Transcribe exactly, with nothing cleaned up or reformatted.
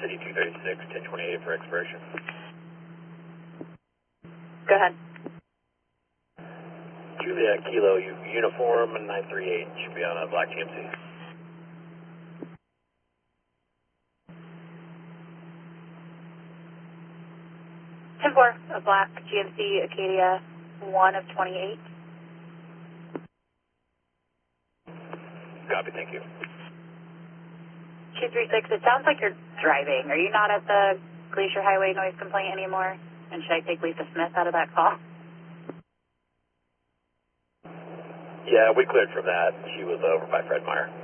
City two thirty-six, ten twenty-eight for expiration. Go ahead. Juliet Kilo U- Uniform nine three eight should be on a black G M C. ten four, a black G M C Acadia, one of twenty-eight. Copy, thank you. two three six, it sounds like you're driving. Are you not at the Glacier Highway noise complaint anymore? And should I take Lisa Smith out of that call? Yeah, we cleared from that. She was over by Fred Meyer.